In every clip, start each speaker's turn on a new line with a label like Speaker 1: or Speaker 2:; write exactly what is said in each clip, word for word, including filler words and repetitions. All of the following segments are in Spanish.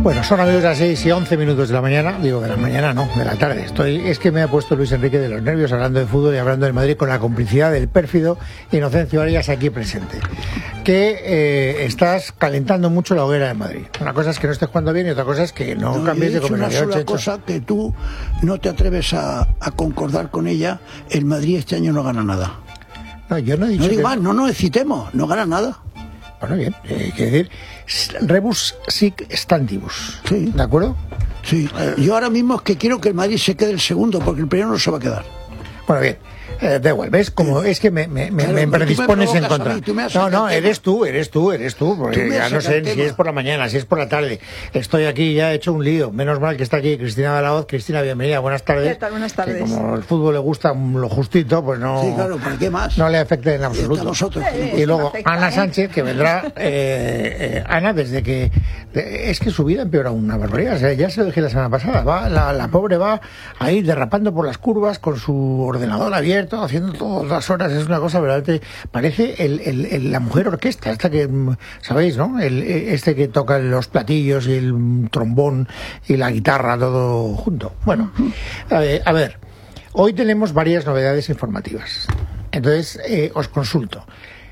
Speaker 1: Bueno, son amigos las seis y once minutos de la mañana, digo de la mañana no, de la tarde. Estoy, es que me ha puesto Luis Enrique de los nervios hablando de fútbol y hablando de Madrid con la complicidad del pérfido Inocencio Arias aquí presente. Que eh, estás calentando mucho la hoguera de Madrid. Una cosa es que no estés jugando bien y otra cosa es que no, no cambies de conversación.
Speaker 2: Una sola cosa que tú no te atreves a, a concordar con ella, el Madrid este año no gana nada.
Speaker 1: No, yo no he dicho
Speaker 2: no digo
Speaker 1: que...
Speaker 2: más, no nos excitemos, no gana nada.
Speaker 1: Bueno, bien, eh, quiere decir, rebus sic stantibus.
Speaker 2: Sí.
Speaker 1: ¿De acuerdo?
Speaker 2: Sí. Yo ahora mismo es que quiero que el Madrid se quede el segundo, porque el primero no se va a quedar.
Speaker 1: Bueno, bien. Eh, da igual, ¿ves? Como es que me, me, claro, me predispones me en contra. Mí, no, no, eres tú, eres tú, eres tú. Porque tú ya no sé si es por la mañana, si es por la tarde. Estoy aquí, ya he hecho un lío. Menos mal que está aquí Cristina Balaoz. Cristina, bienvenida, buenas tardes.
Speaker 3: ¿Qué tal? Buenas tardes.
Speaker 1: Que como el fútbol le gusta lo justito, pues no.
Speaker 2: Sí, claro, ¿para qué más?
Speaker 1: No le afecta en absoluto.
Speaker 2: Nosotros,
Speaker 1: y, y luego afecta, Ana ¿eh? Sánchez, que vendrá. Eh, eh, Ana, desde que. De, es que su vida empeora una barbaridad. O sea, ya se lo dije la semana pasada. Va, la, la pobre va a ir derrapando por las curvas con su ordenador abierto, haciendo todo las horas. Es una cosa verdaderamente, parece el, el, el, la mujer orquesta esta que sabéis, ¿no? El, este que toca los platillos y el trombón y la guitarra todo junto. Bueno, a ver, a ver hoy tenemos varias novedades informativas, entonces eh, os consulto,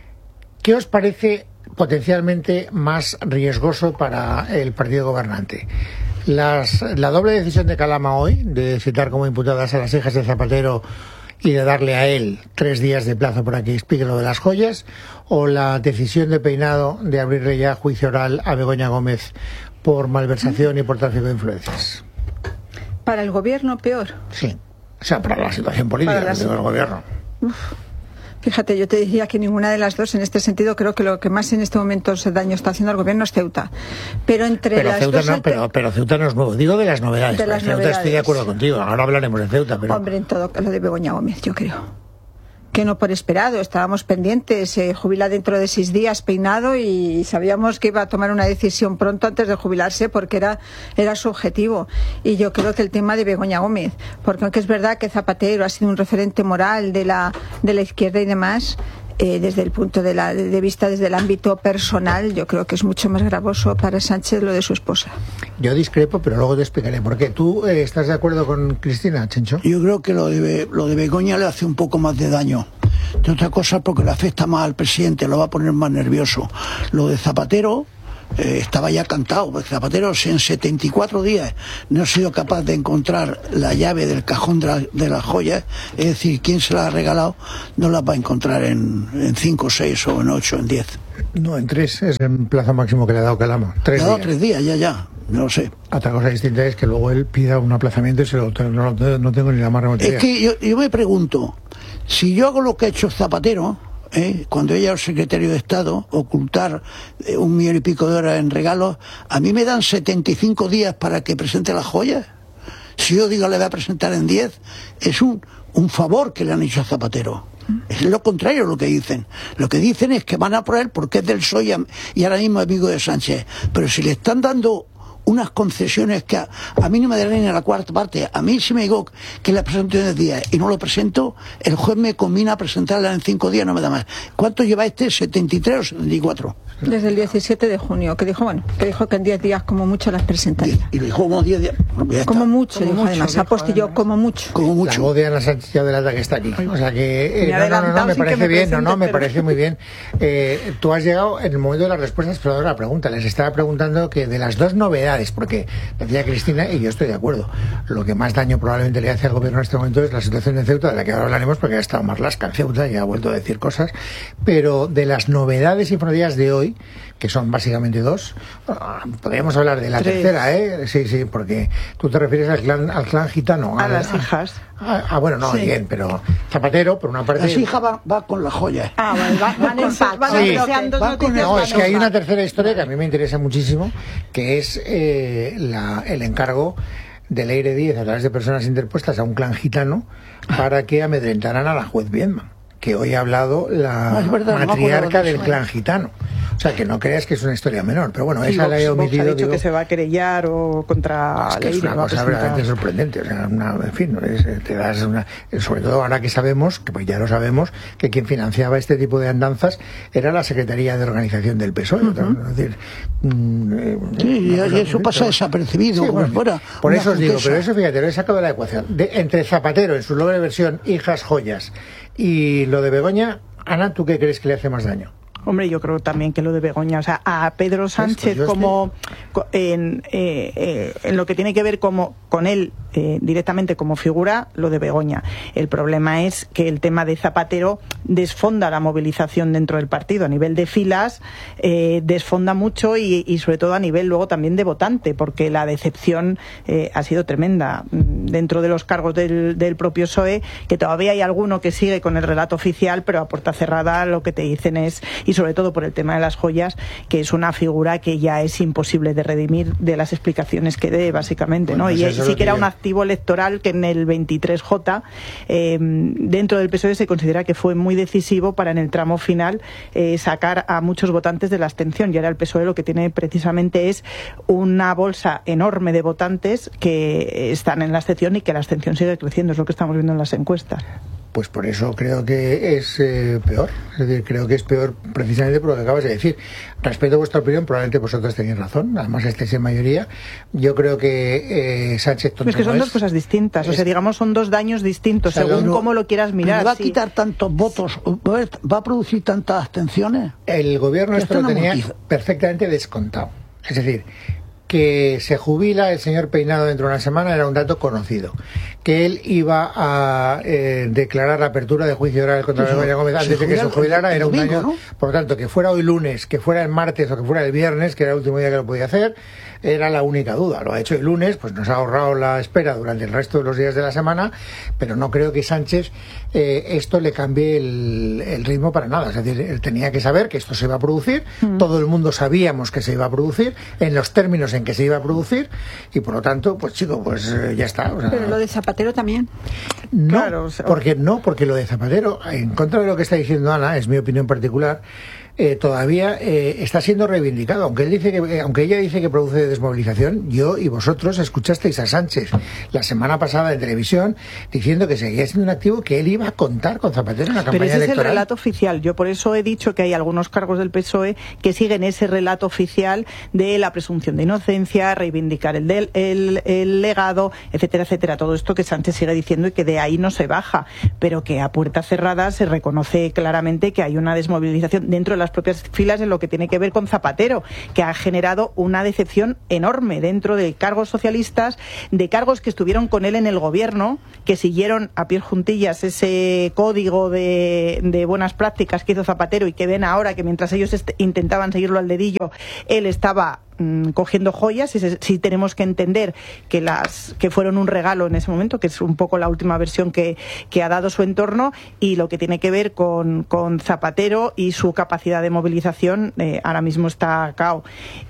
Speaker 1: ¿qué os parece potencialmente más riesgoso para el partido gobernante? Las, la doble decisión de Calama hoy de citar como imputadas a las hijas de Zapatero y de darle a él tres días de plazo para que explique lo de las joyas, o la decisión de Peinado de abrirle ya juicio oral a Begoña Gómez por malversación y por tráfico de influencias.
Speaker 3: ¿Para el gobierno peor?
Speaker 1: Sí, o sea, para la situación política del la... gobierno.
Speaker 3: Uf. Fíjate, yo te diría que ninguna de las dos, en este sentido, creo que lo que más en este momento daño está haciendo al gobierno es Ceuta. Pero entre
Speaker 1: pero
Speaker 3: las
Speaker 1: Ceuta
Speaker 3: dos...
Speaker 1: no, pero, pero Ceuta no es nuevo. Digo de las novedades.
Speaker 3: De las
Speaker 1: Ceuta
Speaker 3: novedades.
Speaker 1: Estoy de acuerdo contigo. Ahora hablaremos de Ceuta, pero...
Speaker 3: Hombre, en todo lo de Begoña Gómez, yo creo. Que no por esperado, estábamos pendientes, se eh, jubila dentro de seis días Peinado y sabíamos que iba a tomar una decisión pronto antes de jubilarse porque era, era su objetivo. Y yo creo que el tema de Begoña Gómez, porque aunque es verdad que Zapatero ha sido un referente moral de la, de la izquierda y demás, Eh, desde el punto de, la, de vista, desde el ámbito personal, yo creo que es mucho más gravoso para Sánchez lo de su esposa.
Speaker 1: Yo discrepo, pero luego te explicaré por qué. ¿Tú eh, estás de acuerdo con Cristina, Chencho?
Speaker 2: Yo creo que lo de, lo de Begoña le hace un poco más de daño. De otra cosa porque le afecta más al presidente, lo va a poner más nervioso. Lo de Zapatero... Eh, estaba ya cantado, porque Zapatero en setenta y cuatro días no ha sido capaz de encontrar la llave del cajón de, la, de las joyas, es decir, quién se la ha regalado, no la va a encontrar en, en cinco, seis o en ocho, en diez.
Speaker 1: No, en tres es el plazo máximo que le ha dado Calama. Tres
Speaker 2: le ha dado
Speaker 1: días.
Speaker 2: tres días, ya, ya, no lo sé.
Speaker 1: Otra cosa distinta es que luego él pida un aplazamiento y se lo, no, no tengo ni la más remota idea.
Speaker 2: Es que yo, yo me pregunto, si yo hago lo que ha hecho Zapatero... ¿Eh? Cuando ella es secretario de Estado, ocultar eh, un millón y pico de horas en regalos, a mí me dan setenta y cinco días para que presente las joyas. Si yo digo le voy a presentar en diez, es un, un favor que le han hecho a Zapatero. Es lo contrario lo que dicen. Lo que dicen es que van a por él porque es del P S O E y, y ahora mismo amigo de Sánchez. Pero si le están dando unas concesiones que a, a mí no me darán ni a la cuarta parte. A mí si me digo que la presento en diez días y no lo presento, el juez me combina a presentarla en cinco días, no me da más. ¿Cuánto lleva este? ¿setenta y tres o setenta y cuatro?
Speaker 3: Desde el diecisiete de junio, que dijo, bueno, que dijo que en diez días como mucho las presentaría.
Speaker 2: Y, y lo dijo como diez días. Bueno,
Speaker 3: como mucho,
Speaker 1: como
Speaker 3: dijo
Speaker 1: mucho,
Speaker 3: además,
Speaker 1: dijo,
Speaker 3: apostilló
Speaker 1: además.
Speaker 3: como mucho.
Speaker 2: Como mucho.
Speaker 1: La voz de Ana Sánchez ya delata que está aquí. O sea que, eh, no, no, no, no, me parece me bien, presente, no, no, me pero... parece muy bien. Eh, tú has llegado en el momento de las respuestas, pero ahora la pregunta, les estaba preguntando que de las dos novedades, porque decía Cristina, y yo estoy de acuerdo, lo que más daño probablemente le hace al gobierno en este momento es la situación de Ceuta, de la que ahora hablaremos porque ha estado Marlaska en Ceuta y ha vuelto a decir cosas, pero de las novedades informativas de hoy, que son básicamente dos, podríamos hablar de la Tres. tercera, ¿eh? Sí, sí, porque tú te refieres al clan, al clan gitano.
Speaker 3: A
Speaker 1: al,
Speaker 3: las hijas.
Speaker 1: Ah, ah, bueno, no, sí. Bien, pero Zapatero, por una parte...
Speaker 2: Las hijas va, va con las joyas.
Speaker 3: Ah, bueno, va, van en paz, van
Speaker 1: sí.
Speaker 3: deseando
Speaker 2: va con
Speaker 1: No, es que hay una tercera historia que a mí me interesa muchísimo, que es eh, la, el encargo de Leire Díez a través de personas interpuestas a un clan gitano para que amedrentaran a la juez Biedma, que hoy ha hablado la
Speaker 2: no, verdad,
Speaker 1: matriarca
Speaker 2: no
Speaker 1: del clan gitano. O sea, que no creas que es una historia menor, pero bueno,
Speaker 4: sí,
Speaker 1: esa
Speaker 4: Vox,
Speaker 1: la he omitido.
Speaker 4: Vox ha dicho
Speaker 1: digo,
Speaker 4: que se va a querellar o contra
Speaker 1: es que
Speaker 4: ley.
Speaker 1: es una cosa verdaderamente sorprendente, o sea, una, en fin, es, te das una, sobre todo ahora que sabemos, que pues ya lo sabemos, que quien financiaba este tipo de andanzas era la Secretaría de Organización del P S O E. Uh-huh. Es decir, mm, eh,
Speaker 2: sí, y eso pasa pero, desapercibido, sí, como bueno, fuera.
Speaker 1: Por eso os digo, pero eso fíjate, lo he sacado de la ecuación. De, entre Zapatero, en su doble versión, hijas, joyas, y lo de Begoña, Ana, ¿tú qué crees que le hace más daño?
Speaker 4: Hombre, yo creo también que lo de Begoña, o sea, a Pedro Sánchez pues como estoy... en, eh, eh, en lo que tiene que ver como con él eh, directamente como figura, lo de Begoña. El problema es que el tema de Zapatero desfonda la movilización dentro del partido a nivel de filas, eh, desfonda mucho y, y sobre todo a nivel luego también de votante, porque la decepción eh, ha sido tremenda dentro de los cargos del, del propio P S O E, que todavía hay alguno que sigue con el relato oficial, pero a puerta cerrada lo que te dicen es, y sobre todo por el tema de las joyas, que es una figura que ya es imposible de redimir de las explicaciones que dé, básicamente, ¿no? Bueno, pues y sí que era un activo electoral que en el veintitrés J eh, dentro del P S O E se considera que fue muy decisivo para en el tramo final eh, sacar a muchos votantes de la abstención, y ahora el P S O E lo que tiene precisamente es una bolsa enorme de votantes que están en la abstención y que la abstención sigue creciendo, es lo que estamos viendo en las encuestas.
Speaker 1: Pues por eso creo que es eh, peor, es decir, creo que es peor precisamente por lo que acabas de decir. Respeto a vuestra opinión, probablemente vosotros tenéis razón, además estáis en mayoría. Yo creo que eh, Sánchez tonto
Speaker 4: Es que son
Speaker 1: no
Speaker 4: dos
Speaker 1: es.
Speaker 4: cosas distintas,
Speaker 1: es...
Speaker 4: o sea, digamos, son dos daños distintos, o sea, según no, cómo lo quieras mirar.
Speaker 2: ¿Va a
Speaker 4: sí.
Speaker 2: quitar tantos votos? ¿Va a producir tantas abstenciones?
Speaker 1: El gobierno esto lo tenía motiva. perfectamente descontado. Es decir, que se jubila el señor Peinado dentro de una semana era un dato conocido. Que él iba a eh, declarar la apertura de juicio oral contra sí, Begoña Gómez antes de que se jubilara, el, el era un domingo, año. ¿No? Por lo tanto, que fuera hoy lunes, que fuera el martes o que fuera el viernes, que era el último día que lo podía hacer, era la única duda. Lo ha hecho el lunes, pues nos ha ahorrado la espera durante el resto de los días de la semana, pero no creo que Sánchez eh, esto le cambie el, el ritmo para nada. Es decir, él tenía que saber que esto se iba a producir, mm. todo el mundo sabíamos que se iba a producir, en los términos en que se iba a producir, y por lo tanto, pues chico, pues eh, ya está. O sea,
Speaker 3: pero lo de Zapatero también.
Speaker 1: No, claro, o sea, porque no, porque lo de Zapatero, en contra de lo que está diciendo Ana, es mi opinión particular, eh, todavía eh, está siendo reivindicado. Aunque él dice que, eh, aunque ella dice que produce desmovilización, yo y vosotros escuchasteis a Sánchez la semana pasada en televisión diciendo que seguía siendo un activo que él iba a contar con Zapatero en la campaña electoral.
Speaker 4: Pero ese electoral. Es el relato oficial. Yo por eso he dicho que hay algunos cargos del P S O E que siguen ese relato oficial de la presunción de inocencia, reivindicar el, del, el, el legado, etcétera, etcétera. Todo esto que Sánchez sigue diciendo y que de ahí no se baja, pero que a puerta cerrada se reconoce claramente que hay una desmovilización dentro de la las propias filas en lo que tiene que ver con Zapatero, que ha generado una decepción enorme dentro de cargos socialistas, de cargos que estuvieron con él en el gobierno, que siguieron a pies juntillas ese código de, de buenas prácticas que hizo Zapatero y que ven ahora que mientras ellos est- intentaban seguirlo al dedillo, él estaba cogiendo joyas, y sí tenemos que entender que las que fueron un regalo en ese momento, que es un poco la última versión que, que ha dado su entorno, y lo que tiene que ver con, con Zapatero y su capacidad de movilización eh, ahora mismo está a cao.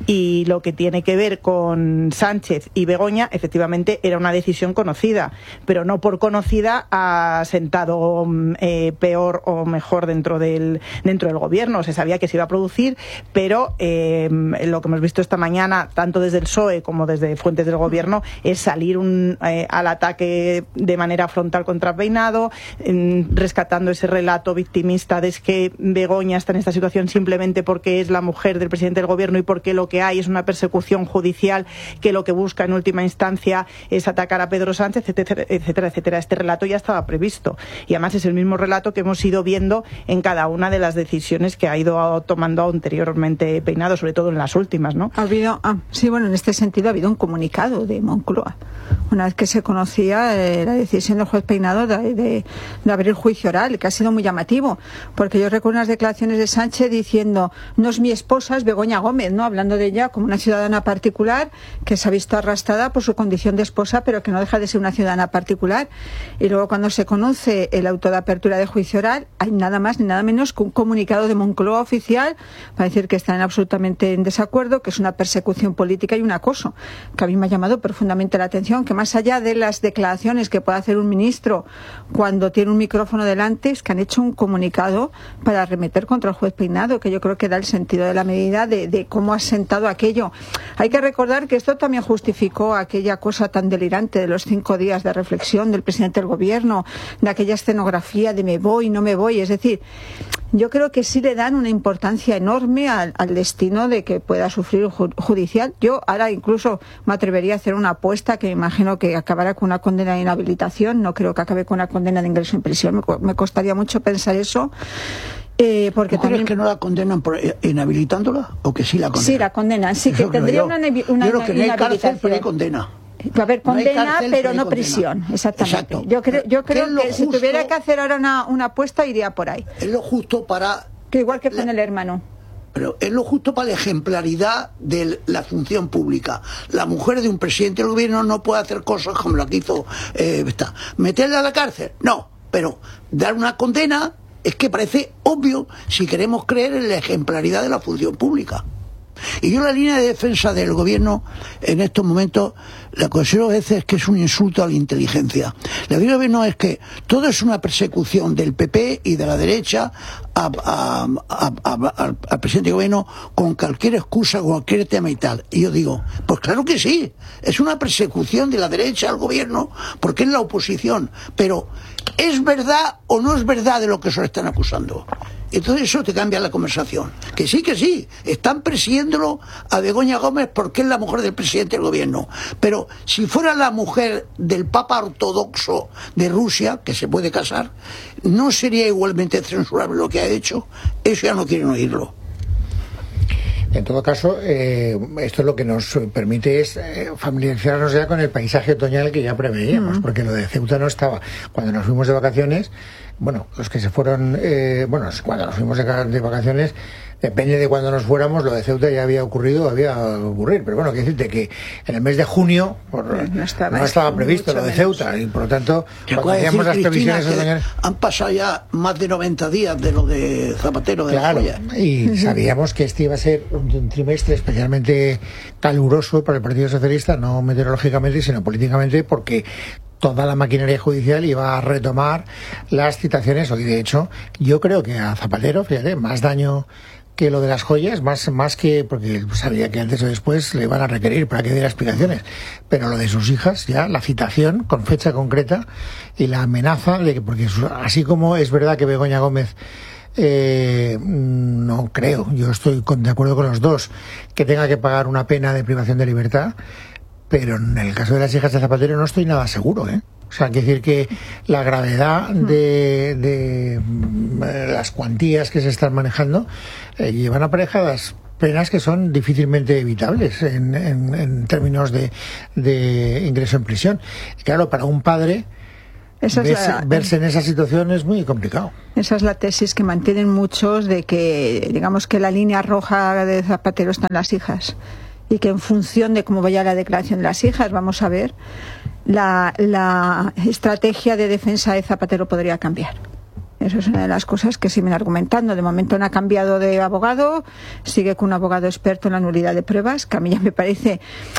Speaker 4: Y lo que tiene que ver con Sánchez y Begoña, efectivamente era una decisión conocida, pero no por conocida ha sentado eh, peor o mejor dentro del dentro del gobierno. Se sabía que se iba a producir, pero eh, lo que hemos visto esta mañana, tanto desde el P S O E como desde fuentes del gobierno, es salir un, eh, al ataque de manera frontal contra Peinado, eh, rescatando ese relato victimista de que Begoña está en esta situación simplemente porque es la mujer del presidente del gobierno y porque lo que hay es una persecución judicial que lo que busca en última instancia es atacar a Pedro Sánchez, etcétera, etcétera, etcétera. Este relato ya estaba previsto y además es el mismo relato que hemos ido viendo en cada una de las decisiones que ha ido tomando anteriormente Peinado, sobre todo en las últimas, ¿no?
Speaker 3: Ha habido, ah, sí, bueno, en este sentido ha habido un comunicado de Moncloa, una vez que se conocía eh, la decisión del juez Peinado de, de, de abrir juicio oral, que ha sido muy llamativo, porque yo recuerdo unas declaraciones de Sánchez diciendo, no es mi esposa, es Begoña Gómez, ¿no? Hablando de ella como una ciudadana particular que se ha visto arrastrada por su condición de esposa, pero que no deja de ser una ciudadana particular. Y luego cuando se conoce el auto de apertura de juicio oral, hay nada más ni nada menos que un comunicado de Moncloa oficial para decir que están absolutamente en desacuerdo, que es una persecución política y un acoso, que a mí me ha llamado profundamente la atención, que más más allá de las declaraciones que puede hacer un ministro cuando tiene un micrófono delante, es que han hecho un comunicado para arremeter contra el juez Peinado, que yo creo que da el sentido de la medida de, de cómo ha sentado aquello. Hay que recordar que esto también justificó aquella cosa tan delirante de los cinco días de reflexión del presidente del gobierno, de aquella escenografía de me voy, no me voy. Es decir, yo creo que sí le dan una importancia enorme al, al destino de que pueda sufrir judicial. Yo ahora incluso me atrevería a hacer una apuesta que me imagino que acabará con una condena de inhabilitación. No creo que acabe con una condena de ingreso en prisión. Me, me costaría mucho pensar eso. Eh, porque
Speaker 2: ¿Tú crees
Speaker 3: también...
Speaker 2: que no la condenan por inhabilitándola o que sí la condenan?
Speaker 3: Sí, la condenan. Sí,
Speaker 2: Eso
Speaker 3: que tendría
Speaker 2: yo.
Speaker 3: una, una
Speaker 2: yo creo que no hay cárcel, pero hay
Speaker 3: inhabilitación.
Speaker 2: condena.
Speaker 3: Va a haber condena,
Speaker 2: no cárcel,
Speaker 3: pero
Speaker 2: hay
Speaker 3: no
Speaker 2: condena.
Speaker 3: prisión. Exactamente.
Speaker 2: Exacto.
Speaker 3: Yo creo, yo creo
Speaker 2: es lo
Speaker 3: que si
Speaker 2: justo-
Speaker 3: tuviera que hacer ahora una, una apuesta, iría por ahí.
Speaker 2: Es lo justo para...
Speaker 3: Que igual que con
Speaker 2: la-
Speaker 3: el hermano.
Speaker 2: Pero es lo justo para la ejemplaridad de la función pública. La mujer de un presidente del gobierno no puede hacer cosas como la que hizo eh, esta. ¿Meterla a la cárcel? No. Pero dar una condena es que parece obvio si queremos creer en la ejemplaridad de la función pública. Y yo la línea de defensa del gobierno en estos momentos la considero a veces que es un insulto a la inteligencia. La línea del gobierno es que todo es una persecución del P P y de la derecha a, a, a, a, a, al presidente del gobierno con cualquier excusa, cualquier tema y tal. Y yo digo, pues claro que sí, es una persecución de la derecha al gobierno porque es la oposición. Pero ¿es verdad o no es verdad de lo que se lo están acusando? Entonces eso te cambia la conversación. Que sí, que sí, están persiguiéndolo a Begoña Gómez porque es la mujer del presidente del gobierno. Pero si fuera la mujer del Papa ortodoxo de Rusia, que se puede casar, ¿no sería igualmente censurable lo que ha hecho? Eso ya no quieren oírlo.
Speaker 1: En todo caso, eh, esto lo que nos permite es eh, familiarizarnos ya con el paisaje otoñal que ya preveíamos, mm. porque lo de Ceuta no estaba. Cuando nos fuimos de vacaciones, bueno, los que se fueron, eh, bueno, cuando nos fuimos de, de vacaciones, depende de cuando nos fuéramos, lo de Ceuta ya había ocurrido, había ocurrir. Pero bueno, quiero decirte que en el mes de junio por, no estaba, no estaba previsto lo de Ceuta, menos. Y por lo tanto, cuando hacíamos las previsiones otoñales,
Speaker 2: han pasado ya más de noventa días de lo de Zapatero de
Speaker 1: claro,
Speaker 2: la Joya.
Speaker 1: Y uh-huh. sabíamos que este iba a ser un, un trimestre especialmente caluroso para el Partido Socialista, no meteorológicamente, sino políticamente, porque toda la maquinaria judicial iba a retomar las citaciones. Hoy, de hecho, yo creo que a Zapatero, fíjate, más daño que lo de las joyas, más más que porque sabía que antes o después le iban a requerir para que diera explicaciones, pero lo de sus hijas, ya la citación con fecha concreta y la amenaza de que, porque así como es verdad que Begoña Gómez Eh, no creo, yo estoy con, de acuerdo con los dos, que tenga que pagar una pena de privación de libertad, pero en el caso de las hijas de Zapatero no estoy nada seguro, ¿eh? O sea, quiere decir que la gravedad de, de, de las cuantías que se están manejando eh, llevan aparejadas penas que son difícilmente evitables en, en, en términos de, de ingreso en prisión. Y claro, para un padre Esa es verse, la, verse en esa situación es muy complicado.
Speaker 3: Esa es la tesis que mantienen muchos, de que, digamos, que la línea roja de Zapatero está en las hijas, y que en función de cómo vaya la declaración de las hijas, vamos a ver, la, la estrategia de defensa de Zapatero podría cambiar. Eso es una de las cosas que siguen argumentando. De momento no ha cambiado de abogado, sigue con un abogado experto en la nulidad de pruebas, que a mí ya me parece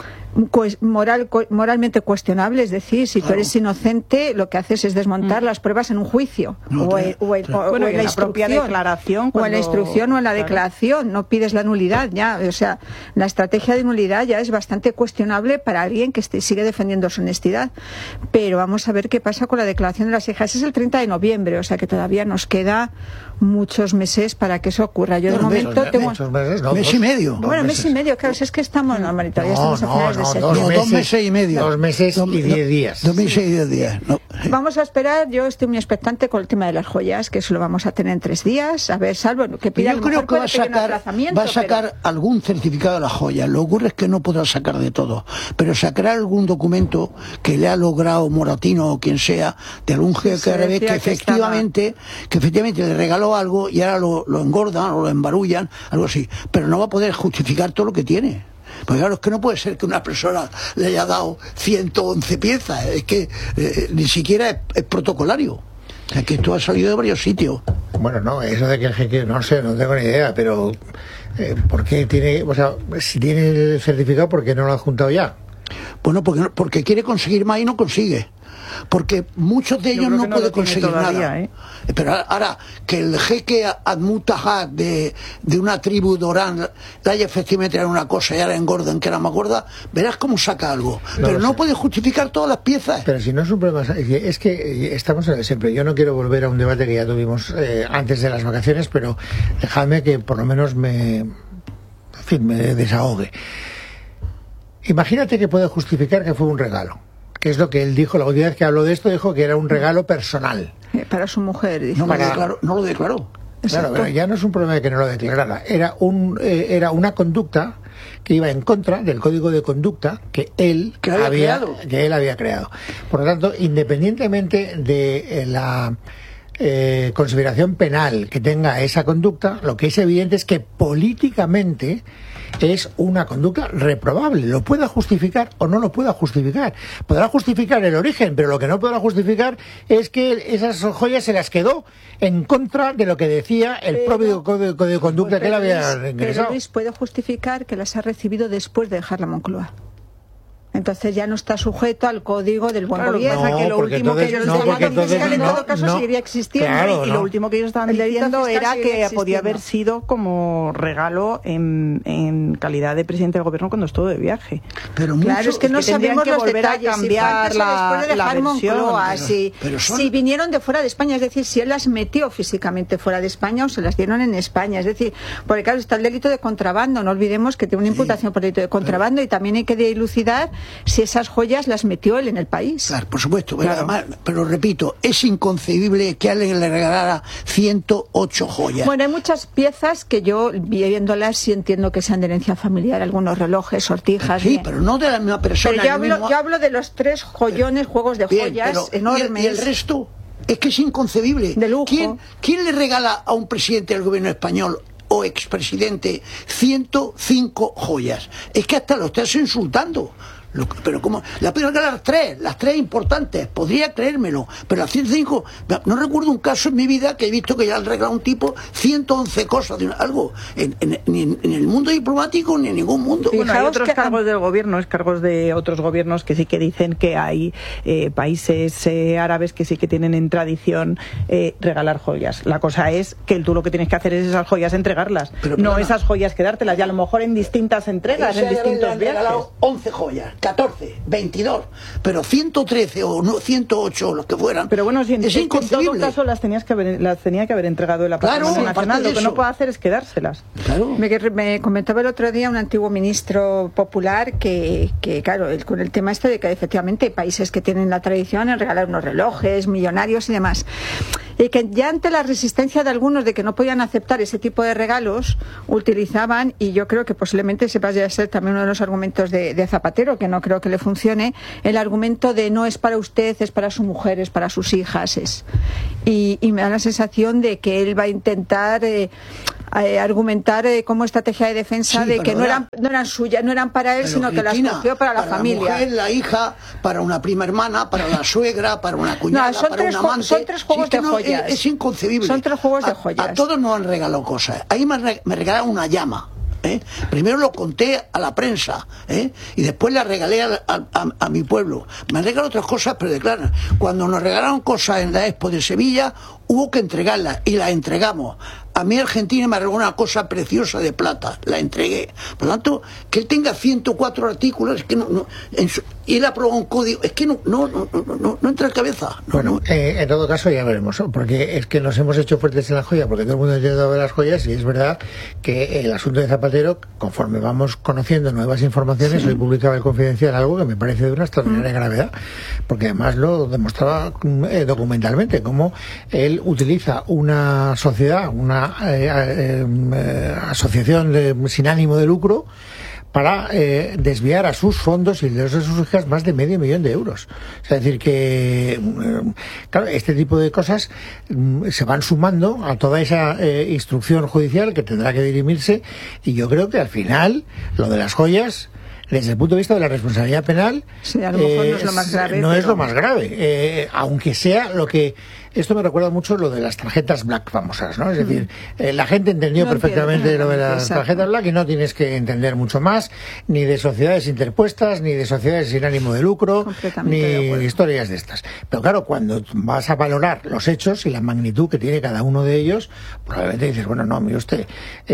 Speaker 3: moral, moralmente cuestionable. Es decir, si claro. tú eres inocente, lo que haces es desmontar mm. las pruebas en un juicio, no, o, en, o, en, o, bueno, o en la, la propia declaración, cuando... o en la instrucción o en la claro. declaración. No pides la nulidad ya. O sea, la estrategia de nulidad ya es bastante cuestionable para alguien que esté, sigue defendiendo su honestidad. Pero vamos a ver qué pasa con la declaración de las hijas. Es el treinta de noviembre, o sea que todavía nos queda muchos meses para que eso ocurra. Yo de no, momento
Speaker 2: meses,
Speaker 3: tengo
Speaker 2: muchos meses, no, mes y medio.
Speaker 3: Bueno, mes y medio, claro, si es que estamos normalmente, todavía
Speaker 1: no,
Speaker 3: estamos a
Speaker 1: no,
Speaker 3: finales
Speaker 1: no,
Speaker 3: de
Speaker 1: dos
Speaker 3: septiembre.
Speaker 1: meses,
Speaker 2: dos meses y medio.
Speaker 1: Dos meses
Speaker 2: dos,
Speaker 1: y diez días.
Speaker 2: Dos meses y diez días. No.
Speaker 3: Vamos a esperar, yo estoy muy expectante con el tema de las joyas, que eso lo vamos a tener en tres días. A ver, salvo que pida
Speaker 2: yo creo que va a sacar, va a sacar
Speaker 3: pero...
Speaker 2: algún certificado de las joyas. Lo que ocurre es que no podrá sacar de todo, pero sacará algún documento que le ha logrado Moratino o quien sea, de algún jefe árabe que, que efectivamente, estaba... que efectivamente le regaló algo y ahora lo, lo engordan o lo embarullan, algo así. Pero no va a poder justificar todo lo que tiene. Porque claro, es que no puede ser que una persona le haya dado ciento once piezas, es que eh, ni siquiera es, es protocolario. O sea, que esto ha salido de varios sitios.
Speaker 1: Bueno, no, eso de que el jeque, no sé, no tengo ni idea, pero eh, ¿por qué tiene, o sea, si tiene el certificado, por qué no lo ha juntado ya?
Speaker 2: Bueno, porque, porque quiere conseguir más y no consigue. Porque muchos de ellos no, no pueden conseguir todavía, nada. ¿eh? Pero ahora, que el jeque Admutahad de, de una tribu dorán le haya efectivamente era una cosa y ahora engordan, que era más gorda, verás cómo saca algo. No pero no sé. Puede justificar todas las piezas.
Speaker 1: Pero si no es un problema, es que estamos en el siempre. Yo no quiero volver a un debate que ya tuvimos eh, antes de las vacaciones, pero dejadme que por lo menos me, en fin, me desahogue. Imagínate que puede justificar que fue un regalo. Que es lo que él dijo, la última vez que habló de esto, dijo que era un regalo personal.
Speaker 3: Para su mujer. Dijo.
Speaker 2: No,
Speaker 1: Para...
Speaker 2: lo declaró, no lo declaró.
Speaker 1: Claro, pero ya no es un problema de que no lo declarara. Era, un, eh, era una conducta que iba en contra del código de conducta que él,
Speaker 2: que había,
Speaker 1: había,
Speaker 2: creado.
Speaker 1: Que él había creado. Por lo tanto, independientemente de eh, la eh, consideración penal que tenga esa conducta, lo que es evidente es que políticamente es una conducta reprobable. Lo pueda justificar o no lo pueda justificar. Podrá justificar el origen, pero lo que no podrá justificar es que esas joyas se las quedó en contra de lo que decía el pero, propio código de conducta pues, que él había
Speaker 3: Luis,
Speaker 1: ingresado.
Speaker 3: Pero Luis puede justificar que las ha recibido después de dejar la Moncloa. Entonces ya no está sujeto al código del buen
Speaker 1: claro,
Speaker 3: gobierno.
Speaker 1: No,
Speaker 3: que lo último
Speaker 1: entonces,
Speaker 3: que ellos
Speaker 1: no,
Speaker 3: estaban
Speaker 1: fiscal
Speaker 3: en
Speaker 1: no,
Speaker 3: todo caso
Speaker 1: no,
Speaker 3: seguiría existiendo.
Speaker 1: Claro,
Speaker 4: y
Speaker 1: no.
Speaker 4: lo último que ellos estaban
Speaker 3: el
Speaker 4: diciendo era que podía haber
Speaker 3: existiendo.
Speaker 4: sido como regalo en, en calidad de presidente del gobierno cuando estuvo de viaje.
Speaker 2: Pero
Speaker 3: claro,
Speaker 2: mucho,
Speaker 3: es que no
Speaker 4: que
Speaker 3: sabemos
Speaker 4: que
Speaker 3: los
Speaker 4: volver
Speaker 3: detalles.
Speaker 4: a cambiar
Speaker 3: si
Speaker 4: la,
Speaker 3: después de
Speaker 4: la
Speaker 3: dejar
Speaker 4: versión.
Speaker 3: Moncloa, si,
Speaker 2: pero son...
Speaker 3: si vinieron de fuera de España, es decir, si él las metió físicamente fuera de España o se las dieron en España. Es decir, porque claro, está el delito de contrabando. No olvidemos que tiene una imputación sí, por delito de contrabando pero... y también hay que dilucidar si esas joyas las metió él en el país.
Speaker 2: Claro, por supuesto, pero, claro. además, pero repito, es inconcebible que alguien le regalara ciento ocho joyas.
Speaker 3: Bueno, hay muchas piezas que yo, viéndolas, sí entiendo que sean de herencia familiar, algunos relojes, sortijas.
Speaker 2: Sí,
Speaker 3: bien.
Speaker 2: pero no de la misma persona.
Speaker 3: Pero yo, hablo, mismo... yo hablo de los tres joyones, juegos de
Speaker 2: bien,
Speaker 3: joyas
Speaker 2: pero,
Speaker 3: enormes.
Speaker 2: ¿y el, y el resto? Es que es inconcebible.
Speaker 3: De lujo.
Speaker 2: ¿Quién, ¿Quién le regala a un presidente del gobierno español o expresidente ciento cinco joyas? Es que hasta lo estás insultando. Lo, pero como la puedo regalar tres, las tres importantes, podría creérmelo, pero las ciento cinco, no recuerdo un caso en mi vida que he visto que ya han regalado un tipo ciento once cosas de algo, en, en, ni en, en el mundo diplomático ni en ningún mundo.
Speaker 4: Bueno, hay otros que... cargos del gobierno, es cargos de otros gobiernos que sí que dicen que hay eh, países eh, árabes que sí que tienen en tradición eh, regalar joyas. La cosa es que tú lo que tienes que hacer es esas joyas entregarlas, pero, no esas joyas quedártelas, y a lo mejor en distintas entregas, en distintos viajes.
Speaker 2: once joyas. catorce, veintidós, pero ciento trece o no, ciento ocho, los que fueran.
Speaker 4: Pero bueno, si en,
Speaker 2: es inconcebible.
Speaker 4: En todo caso las tenías que haber, las tenía que haber entregado la
Speaker 2: claro,
Speaker 4: Patrimonio Nacional. Lo que no puede hacer es quedárselas.
Speaker 2: Claro.
Speaker 3: Me, me comentaba el otro día un antiguo ministro popular que, que claro, el, con el tema este de que efectivamente hay países que tienen la tradición en regalar unos relojes millonarios y demás. Y que ya ante la resistencia de algunos de que no podían aceptar ese tipo de regalos, utilizaban, y yo creo que posiblemente ese vaya a ser también uno de los argumentos de, de Zapatero, que no creo que le funcione, el argumento de no es para usted, es para su mujer, es para sus hijas. Es. Y, y me da la sensación de que él va a intentar eh, eh, argumentar eh, como estrategia de defensa sí, de que no eran, no eran suyas, no eran para él, sino Cristina, que las cogió para la
Speaker 2: para
Speaker 3: familia.
Speaker 2: La mujer, la hija, para una prima hermana, para la suegra, para una cuñada,
Speaker 3: no, son
Speaker 2: para
Speaker 3: tres,
Speaker 2: un amante.
Speaker 3: Son tres juegos sí, de
Speaker 2: no,
Speaker 3: joyas.
Speaker 2: Es, es inconcebible.
Speaker 3: Son tres juegos
Speaker 2: a,
Speaker 3: de joyas.
Speaker 2: A todos nos han regalado cosas. Ahí me, me regalaron una llama. ¿Eh? Primero lo conté a la prensa, ¿eh? Y después la regalé a, a, a, a mi pueblo. Me han regalado otras cosas, pero declaran, cuando nos regalaron cosas en la Expo de Sevilla, hubo que entregarlas y las entregamos. A mí Argentina me regaló una cosa preciosa de plata, la entregué. Por lo tanto, que él tenga ciento cuatro artículos, es que no, no en su, y él aprobó un código, es que no, no, no, no, no, no entra en cabeza. No,
Speaker 1: bueno,
Speaker 2: no.
Speaker 1: Eh, en todo caso ya veremos, porque es que nos hemos hecho fuertes en la joya, porque todo el mundo ha intentado ver las joyas, y es verdad que el asunto de Zapatero, conforme vamos conociendo nuevas informaciones, sí. Hoy publicaba el Confidencial algo que me parece de una extraordinaria mm. gravedad, porque además lo demostraba eh, documentalmente, cómo él utiliza una sociedad, una Eh, eh, eh, asociación de, sin ánimo de lucro para eh, desviar a sus fondos y de sus hijas más de medio millón de euros. Es decir, que eh, claro, este tipo de cosas mm, se van sumando a toda esa eh, instrucción judicial que tendrá que dirimirse, y yo creo que al final lo de las joyas, desde el punto de vista de la responsabilidad penal,
Speaker 3: sí, a lo mejor eh, no es lo más grave,
Speaker 1: no
Speaker 3: pero...
Speaker 1: es lo más grave, eh, aunque sea lo que esto me recuerda mucho lo de las tarjetas black famosas, ¿no? Es decir, eh, la gente entendió no perfectamente entiendo. lo de las Exacto. tarjetas black y no tienes que entender mucho más, ni de sociedades interpuestas, ni de sociedades sin ánimo de lucro, ni de historias de estas. Pero claro, cuando vas a valorar los hechos y la magnitud que tiene cada uno de ellos, probablemente dices, bueno, no, mire usted,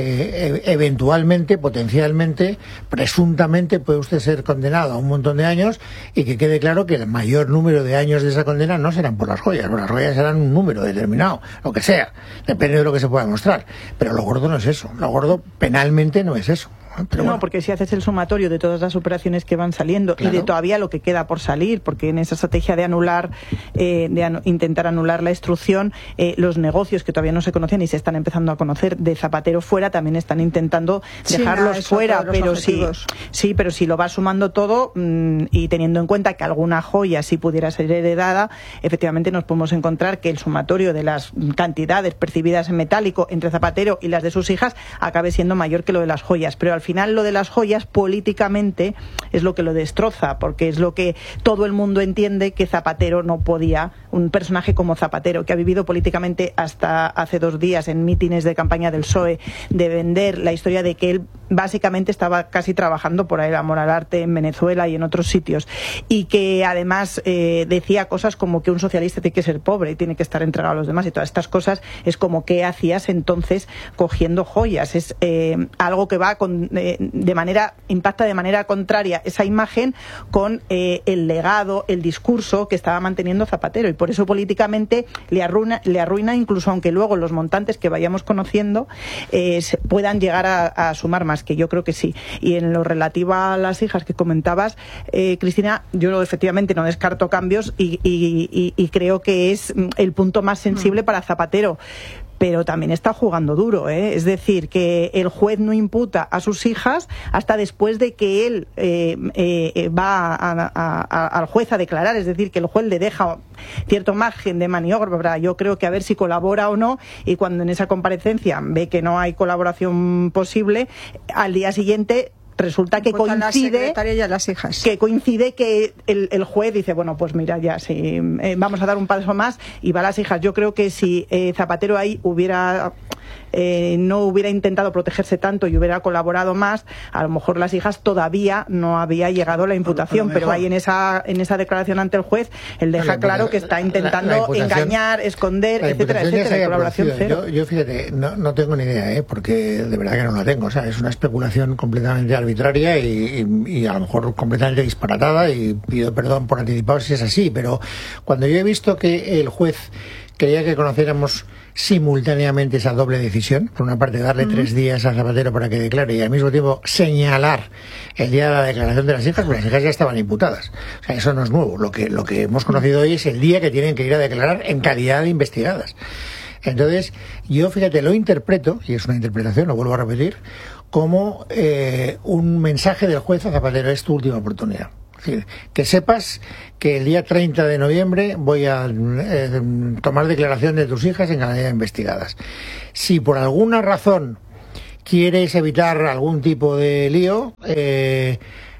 Speaker 1: eh, eventualmente, potencialmente, presuntamente puede usted ser condenado a un montón de años y que quede claro que el mayor número de años de esa condena no serán por las joyas, por las joyas serán un número determinado, lo que sea, depende de lo que se pueda mostrar. Pero lo gordo no es eso, lo gordo penalmente no es eso. Pero
Speaker 4: no,
Speaker 1: bueno.
Speaker 4: porque si haces el sumatorio de todas las operaciones que van saliendo claro. y de todavía lo que queda por salir, porque en esa estrategia de anular, eh, de anu intentar anular la instrucción, eh, los negocios que todavía no se conocían y se están empezando a conocer de Zapatero fuera también están intentando sí, dejarlos no, fuera, pero sí, sí, pero si lo vas sumando todo mmm, y teniendo en cuenta que alguna joya sí pudiera ser heredada, efectivamente nos podemos encontrar que el sumatorio de las cantidades percibidas en metálico entre Zapatero y las de sus hijas acabe siendo mayor que lo de las joyas, pero al final lo de las joyas políticamente es lo que lo destroza, porque es lo que todo el mundo entiende que Zapatero no podía, un personaje como Zapatero, que ha vivido políticamente hasta hace dos días en mítines de campaña del P S O E, de vender la historia de que él básicamente estaba casi trabajando por el amor al arte en Venezuela y en otros sitios, y que además eh, decía cosas como que un socialista tiene que ser pobre y tiene que estar entregado a los demás, y todas estas cosas es como ¿qué hacías entonces cogiendo joyas? Es eh, algo que va con eh, de manera, impacta de manera contraria esa imagen con eh, el legado, el discurso que estaba manteniendo Zapatero, y por eso políticamente le arruina, le arruina incluso aunque luego los montantes que vayamos conociendo eh, puedan llegar a, a sumar más, que yo creo que sí. Y en lo relativo a las hijas que comentabas, eh, Cristina, yo efectivamente no descarto cambios y, y, y, y creo que es el punto más sensible mm. para Zapatero. Pero también está jugando duro, ¿eh? Es decir, que el juez no imputa a sus hijas hasta después de que él eh, eh, va a, a, a, al juez a declarar, es decir, que el juez le deja cierto margen de maniobra, yo creo que a ver si colabora o no, y cuando en esa comparecencia ve que no hay colaboración posible, al día siguiente resulta que coincide
Speaker 3: y a las hijas.
Speaker 4: que coincide que el, el juez dice, bueno, pues mira, ya sí, eh, vamos a dar un paso más y va a las hijas. Yo creo que si eh, Zapatero ahí hubiera eh, no hubiera intentado protegerse tanto y hubiera colaborado más, a lo mejor las hijas todavía no había llegado la imputación, pero ahí en esa en esa declaración ante el juez él deja no, claro que está intentando la, la engañar, esconder, etcétera, etcétera, de colaboración cero.
Speaker 1: Yo, yo fíjate, no, no tengo ni idea, ¿eh? Porque de verdad que no la tengo, o sea, es una especulación completamente arbitraria y, y, y a lo mejor completamente disparatada, y pido perdón por anticipado si es así, pero cuando yo he visto que el juez quería que conociéramos simultáneamente esa doble decisión, por una parte darle uh-huh. tres días a Zapatero para que declare y al mismo tiempo señalar el día de la declaración de las hijas, pues las hijas ya estaban imputadas. O sea, eso no es nuevo. Lo que, lo que hemos conocido hoy es el día que tienen que ir a declarar en calidad de investigadas. Entonces, yo, fíjate, lo interpreto, y es una interpretación, lo vuelvo a repetir, como eh, un mensaje del juez a Zapatero: es tu última oportunidad. Es decir, que sepas que el día treinta de noviembre voy a eh, tomar declaración de tus hijas en calidad de investigadas. Si por alguna razón quieres evitar algún tipo de lío, eh,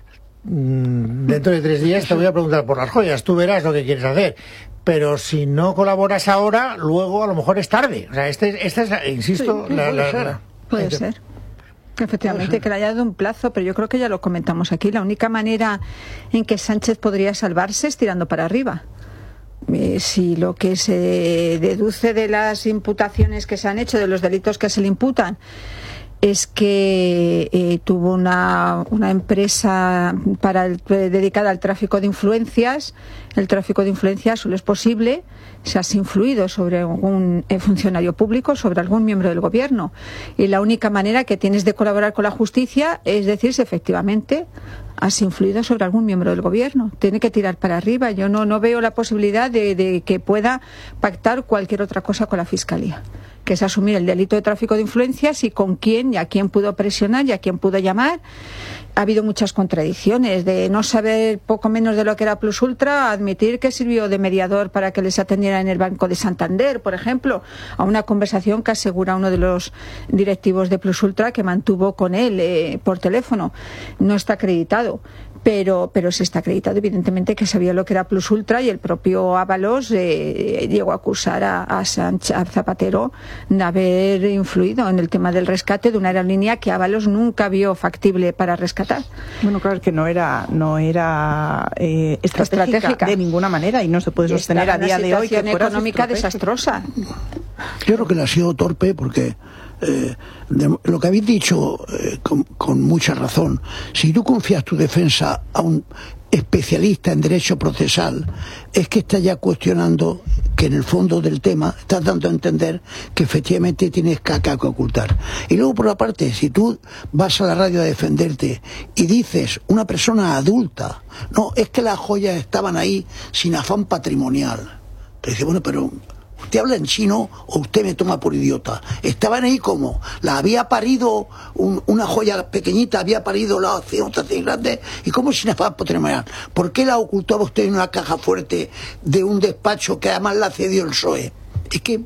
Speaker 1: dentro de tres días te voy a preguntar por las joyas, tú verás lo que quieres hacer. Pero si no colaboras ahora, luego a lo mejor es tarde. O sea, este, este es, insisto,
Speaker 3: sí,
Speaker 1: la,
Speaker 3: puede
Speaker 1: la,
Speaker 3: ser.
Speaker 1: la,
Speaker 3: puede la, ser. Efectivamente, que le haya dado un plazo, pero yo creo que ya lo comentamos aquí. La única manera en que Sánchez podría salvarse es tirando para arriba. Eh, si lo que se deduce de las imputaciones que se han hecho, de los delitos que se le imputan, es que eh, tuvo una, una empresa para el, dedicada al tráfico de influencias. El tráfico de influencias solo es posible si has influido sobre algún funcionario público, sobre algún miembro del gobierno. Y la única manera que tienes de colaborar con la justicia es decir si efectivamente has influido sobre algún miembro del gobierno. Tiene que tirar para arriba. Yo no, no veo la posibilidad de, de que pueda pactar cualquier otra cosa con la Fiscalía, que es asumir el delito de tráfico de influencias y con quién y a quién pudo presionar y a quién pudo llamar. Ha habido muchas contradicciones, de no saber poco menos de lo que era Plus Ultra, a admitir que sirvió de mediador para que les atendiera en el Banco de Santander, por ejemplo, a una conversación que asegura uno de los directivos de Plus Ultra que mantuvo con él eh, por teléfono. No está acreditado. acreditado, pero pero se está acreditado evidentemente que sabía lo que era Plus Ultra, y el propio Ábalos eh, llegó a acusar a, a, Sánchez, a Zapatero de haber influido en el tema del rescate de una aerolínea que Ábalos nunca vio factible para rescatar.
Speaker 4: Bueno, claro, es que no era no era eh, estratégica, estratégica de ninguna manera, y no se puede sostener a día de hoy que fuera
Speaker 3: económica desastrosa.
Speaker 2: Yo creo que le ha sido torpe porque Eh, de, lo que habéis dicho eh, con, con mucha razón, si tú confías tu defensa a un especialista en derecho procesal, es que está ya cuestionando que en el fondo del tema estás dando a entender que efectivamente tienes caca que ocultar. Y luego, por la parte, si tú vas a la radio a defenderte y dices, una persona adulta, no, es que las joyas estaban ahí sin afán patrimonial, te dice, bueno, pero ¿usted habla en chino o usted me toma por idiota? Estaban ahí como, la había parido un, una joya pequeñita, había parido la otra así grande, y como sin afán patrimonial. ¿Por qué la ocultaba usted en una caja fuerte de un despacho que además la cedió el P S O E? Es que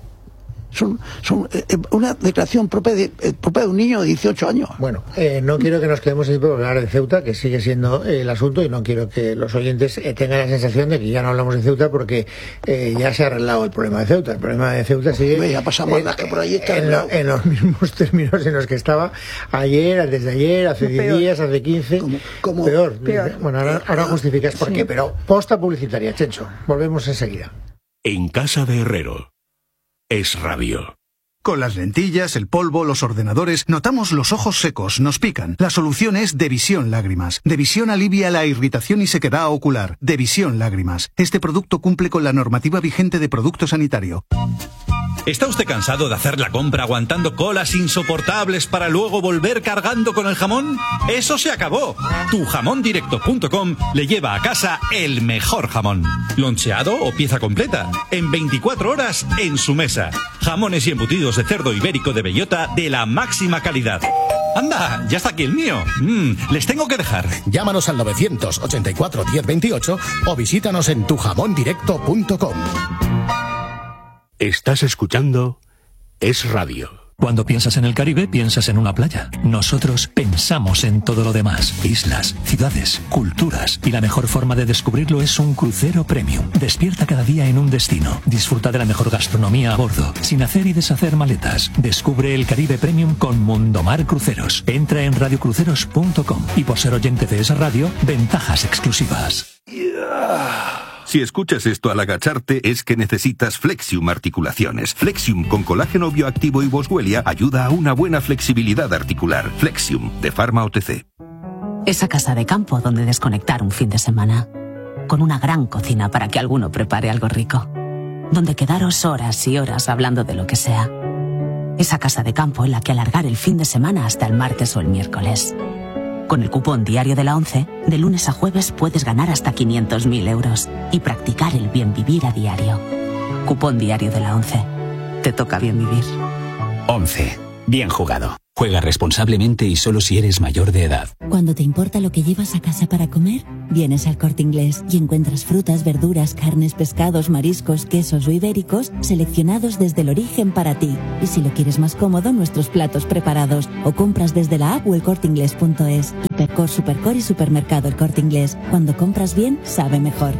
Speaker 2: son, son eh, una declaración propia de, eh, propia de un niño de dieciocho años.
Speaker 1: Bueno, eh, no quiero que nos quedemos sin hablar de Ceuta, que sigue siendo eh, el asunto, y no quiero que los oyentes eh, tengan la sensación de que ya no hablamos de Ceuta porque eh, ya se ha arreglado el problema de Ceuta. El problema de Ceuta sigue
Speaker 2: Hombre, ya pasamos
Speaker 1: eh,
Speaker 2: más que por ahí está
Speaker 1: en, lo, en los mismos términos en los que estaba ayer, antes de ayer, hace diez días, hace quince.
Speaker 2: ¿Cómo, cómo?
Speaker 1: Peor.
Speaker 3: Peor.
Speaker 1: Bueno, ahora, ahora justificas por
Speaker 3: sí.
Speaker 1: qué, pero posta publicitaria, Chencho. Volvemos enseguida.
Speaker 5: En casa de Herrero. Es Radio.
Speaker 6: Con las lentillas, el polvo, los ordenadores, notamos los ojos secos, nos pican. La solución es Devisión Lágrimas. Devisión alivia la irritación y sequedad ocular. Devisión Lágrimas. Este producto cumple con la normativa vigente de producto sanitario.
Speaker 7: ¿Está usted cansado de hacer la compra aguantando colas insoportables para luego volver cargando con el jamón? ¡Eso se acabó! tu jamón directo punto com le lleva a casa el mejor jamón. Loncheado o pieza completa. En veinticuatro horas en su mesa. Jamones y embutidos de cerdo ibérico de bellota de la máxima calidad. ¡Anda! ¡Ya está aquí el mío! Mm, les tengo que dejar.
Speaker 8: Llámanos al novecientos ochenta y cuatro diez veintiocho o visítanos en tu jamón directo punto com.
Speaker 5: Estás escuchando Es Radio.
Speaker 9: Cuando piensas en el Caribe, piensas en una playa. Nosotros pensamos en todo lo demás. Islas, ciudades, culturas. Y la mejor forma de descubrirlo es un crucero premium. Despierta cada día en un destino. Disfruta de la mejor gastronomía a bordo, sin hacer y deshacer maletas. Descubre el Caribe Premium con Mundomar Cruceros. Entra en radio cruceros punto com y por ser oyente de esa radio, ventajas exclusivas.
Speaker 5: Yeah. Si escuchas esto al agacharte es que necesitas Flexium Articulaciones. Flexium con colágeno bioactivo y boswellia ayuda a una buena flexibilidad articular. Flexium de Pharma O T C.
Speaker 10: Esa casa de campo donde desconectar un fin de semana. Con una gran cocina para que alguno prepare algo rico. Donde quedaros horas y horas hablando de lo que sea. Esa casa de campo en la que alargar el fin de semana hasta el martes o el miércoles. Con el cupón diario de la ONCE, de lunes a jueves puedes ganar hasta quinientos mil euros y practicar el bien vivir a diario. Cupón diario de la ONCE. Te toca bien vivir.
Speaker 11: ONCE. Bien jugado. Juega responsablemente y solo si eres mayor de edad.
Speaker 12: Cuando te importa lo que llevas a casa para comer, vienes al Corte Inglés y encuentras frutas, verduras, carnes, pescados, mariscos, quesos o ibéricos seleccionados desde el origen para ti. Y si lo quieres más cómodo, nuestros platos preparados. O compras desde la app o el corte inglés punto es. Hipercor, Supercor y Supermercado El Corte Inglés. Cuando compras bien, sabe mejor.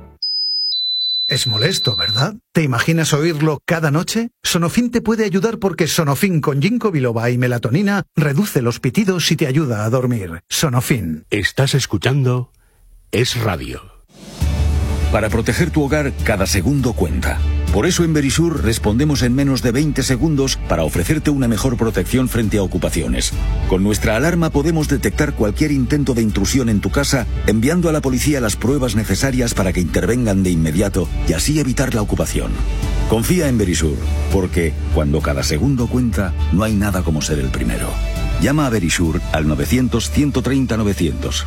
Speaker 6: Es molesto, ¿verdad? ¿Te imaginas oírlo cada noche? Sonofin te puede ayudar porque Sonofin con ginkgo biloba y melatonina reduce los pitidos y te ayuda a dormir. Sonofin.
Speaker 5: Estás escuchando Es Radio.
Speaker 13: Para proteger tu hogar, cada segundo cuenta. Por eso en Verisur respondemos en menos de veinte segundos para ofrecerte una mejor protección frente a ocupaciones. Con nuestra alarma podemos detectar cualquier intento de intrusión en tu casa, enviando a la policía las pruebas necesarias para que intervengan de inmediato y así evitar la ocupación. Confía en Verisur, porque cuando cada segundo cuenta, no hay nada como ser el primero. Llama a Verisur al novecientos, ciento treinta, novecientos.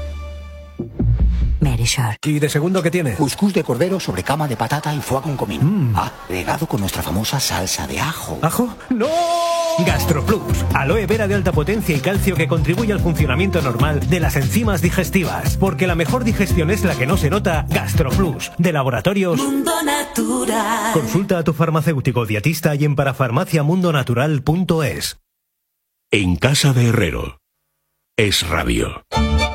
Speaker 10: Verisur.
Speaker 8: ¿Y de segundo qué tiene?
Speaker 11: Cuscús de cordero sobre cama de patata y foie con comino.
Speaker 8: Mm.
Speaker 11: Agregado con nuestra famosa salsa de ajo.
Speaker 8: ¿Ajo? ¡No! GastroPlus. Aloe vera de alta potencia y calcio que contribuye al funcionamiento normal de las enzimas digestivas. Porque la mejor digestión es la que no se nota. GastroPlus. De Laboratorios
Speaker 14: Mundo Natural.
Speaker 8: Consulta a tu farmacéutico dietista y en parafarmacia mundo natural punto es.
Speaker 5: En casa de Herrero. Es Radio.